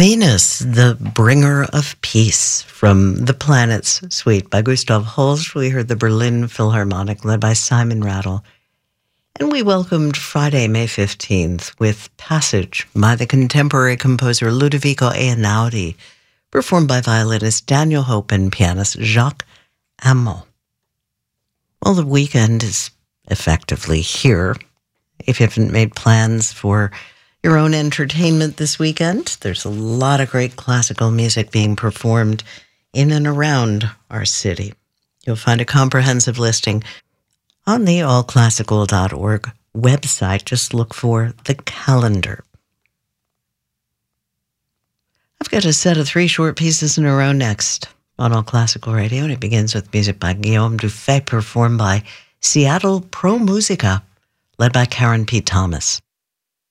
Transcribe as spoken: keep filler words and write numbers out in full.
Venus, the bringer of peace, from The Planets Suite by Gustav Holst. We heard the Berlin Philharmonic led by Simon Rattle. And we welcomed Friday, May fifteenth with Passage by the contemporary composer Ludovico Einaudi, performed by violinist Daniel Hope and pianist Jacques Amand. Well, the weekend is effectively here. If you haven't made plans for your own entertainment this weekend, there's a lot of great classical music being performed in and around our city. You'll find a comprehensive listing on the all classical dot org website. Just look for the calendar. I've got a set of three short pieces in a row next on All Classical Radio, and it begins with music by Guillaume Dufay, performed by Seattle Pro Musica, led by Karen P. Thomas.